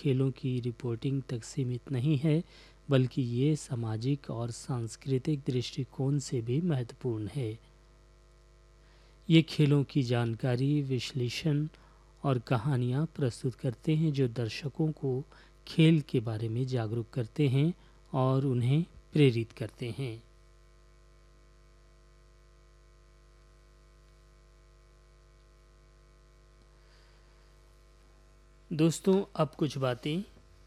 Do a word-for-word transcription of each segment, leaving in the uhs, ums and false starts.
खेलों की रिपोर्टिंग तक सीमित नहीं है, बल्कि ये सामाजिक और सांस्कृतिक दृष्टिकोण से भी महत्वपूर्ण है। ये खेलों की जानकारी, विश्लेषण और कहानियाँ प्रस्तुत करते हैं जो दर्शकों को खेल के बारे में जागरूक करते हैं और उन्हें प्रेरित करते हैं। दोस्तों, अब कुछ बातें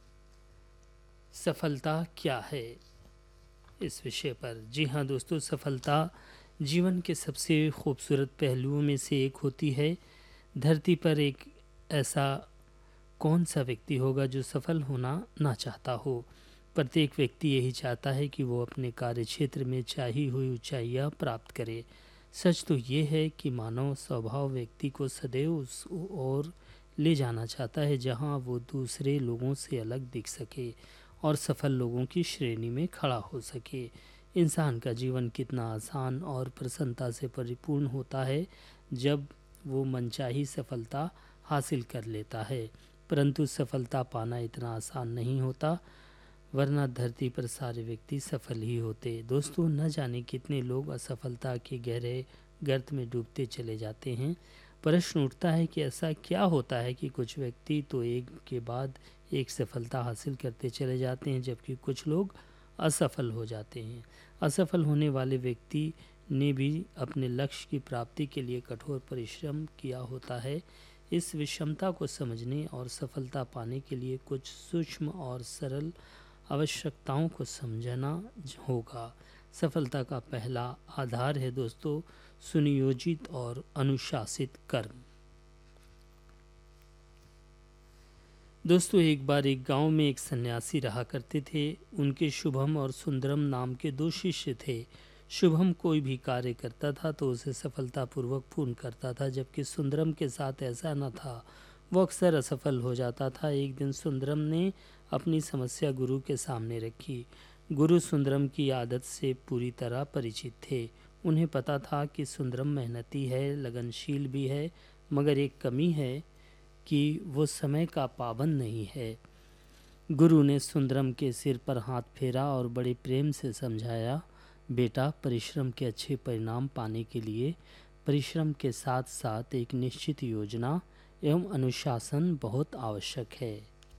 सफलता क्या है इस विषय पर। जी हाँ दोस्तों, सफलता जीवन के सबसे खूबसूरत पहलुओं में से एक होती है। धरती पर एक ऐसा कौन सा व्यक्ति होगा जो सफल होना ना चाहता हो। प्रत्येक व्यक्ति यही चाहता है कि वो अपने कार्य क्षेत्र में चाही हुई ऊंचाइयां प्राप्त करे। सच तो ये है कि मानव स्वभाव व्यक्ति को सदैव उस ओर ले जाना चाहता है जहां वो दूसरे लोगों से अलग दिख सके और सफल लोगों की श्रेणी में खड़ा हो सके। इंसान का जीवन कितना आसान और प्रसन्नता से परिपूर्ण होता है जब वो मनचाही सफलता हासिल कर लेता है, परंतु सफलता पाना इतना आसान नहीं होता, वरना धरती पर सारे व्यक्ति सफल ही होते। दोस्तों, न जाने कितने लोग असफलता के गहरे गर्त में डूबते चले जाते हैं। प्रश्न उठता है कि ऐसा क्या होता है कि कुछ व्यक्ति तो एक के बाद एक सफलता हासिल करते चले जाते हैं, जबकि कुछ लोग असफल हो जाते हैं। असफल होने वाले व्यक्ति ने भी अपने लक्ष्य की प्राप्ति के लिए कठोर परिश्रम किया होता है। इस विषमता को समझने और सफलता पाने के लिए कुछ सूक्ष्म और सरल आवश्यकताओं को समझना होगा। सफलता का पहला आधार है दोस्तों सुनियोजित और अनुशासित कर्म। दोस्तों, एक बार एक गांव में एक सन्यासी रहा करते थे। उनके शुभम और सुंदरम नाम के दो शिष्य थे। शुभम कोई भी कार्य करता था तो उसे सफलतापूर्वक पूर्ण करता था, जबकि सुंदरम के साथ ऐसा न था, वो अक्सर असफल हो जाता था। एक दिन सुंदरम ने अपनी समस्या गुरु के सामने रखी। गुरु सुंदरम की आदत से पूरी तरह परिचित थे। उन्हें पता था कि सुंदरम मेहनती है, लगनशील भी है, मगर एक कमी है कि वो समय का पाबंद नहीं है। गुरु ने सुंदरम के सिर पर हाथ फेरा और बड़े प्रेम से समझाया, बेटा, परिश्रम के अच्छे परिणाम पाने के लिए परिश्रम के साथ साथ एक निश्चित योजना एवं अनुशासन बहुत आवश्यक है।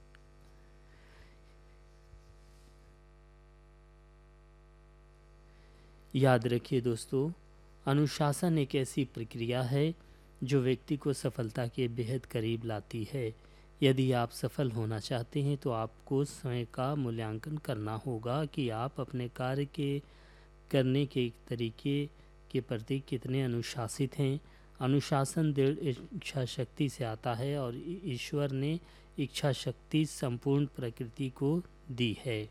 याद रखिए दोस्तों, अनुशासन एक ऐसी प्रक्रिया है जो व्यक्ति को सफलता के बेहद करीब लाती है। यदि आप सफल होना चाहते हैं तो आपको स्वयं का मूल्यांकन करना होगा कि आप अपने कार्य के करने के तरीके के प्रति कितने अनुशासित हैं। अनुशासन दृढ़ इच्छा शक्ति से आता है और ईश्वर ने इच्छा शक्ति संपूर्ण प्रकृति को दी है।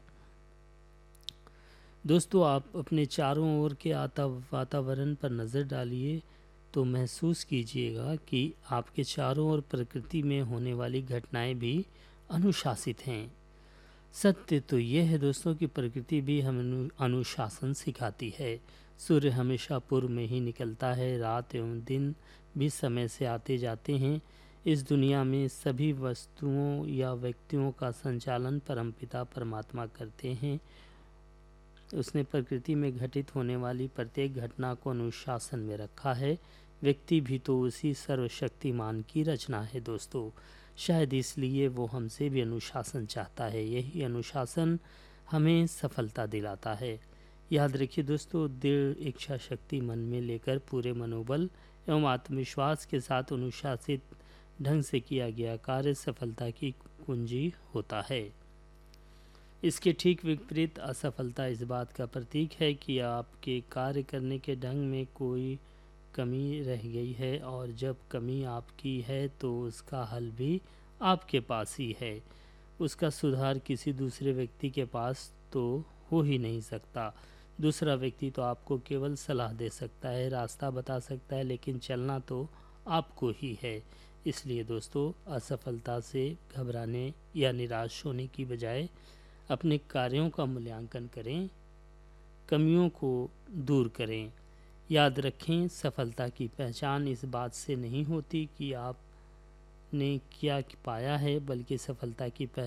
दोस्तों, आप अपने चारों ओर के आता वातावरण पर नज़र डालिए तो महसूस कीजिएगा कि आपके चारों ओर प्रकृति में होने वाली घटनाएं भी अनुशासित हैं। सत्य तो यह है दोस्तों कि प्रकृति भी हमें अनुशासन सिखाती है। सूर्य हमेशा पूर्व में ही निकलता है, रात एवं दिन भी समय से आते जाते हैं। इस दुनिया में सभी वस्तुओं या व्यक्तियों का संचालन परमपिता परमात्मा करते हैं। उसने प्रकृति में घटित होने वाली प्रत्येक घटना को अनुशासन में रखा है। व्यक्ति भी तो उसी सर्वशक्तिमान की रचना है दोस्तों। शायद इसलिए वो हमसे भी अनुशासन चाहता है। यही अनुशासन हमें सफलता दिलाता है। याद रखिए दोस्तों, दृढ़ इच्छा शक्ति मन में लेकर पूरे मनोबल एवं आत्मविश्वास के साथ अनुशासित ढंग से किया गया कार्य सफलता की कुंजी होता है। इसके ठीक विपरीत असफलता इस बात का प्रतीक है कि आपके कार्य करने के ढंग में कोई कमी रह गई है, और जब कमी आपकी है तो उसका हल भी आपके पास ही है। उसका सुधार किसी दूसरे व्यक्ति के पास तो हो ही नहीं सकता। दूसरा व्यक्ति तो आपको केवल सलाह दे सकता है, रास्ता बता सकता है, लेकिन चलना तो आपको ही है। इसलिए दोस्तों, असफलता से घबराने या निराश होने की बजाय अपने कार्यों का मूल्यांकन करें, कमियों को दूर करें। याद रखें, सफलता की पहचान इस बात से नहीं होती कि आपने क्या पाया है, बल्कि सफलता की पहचान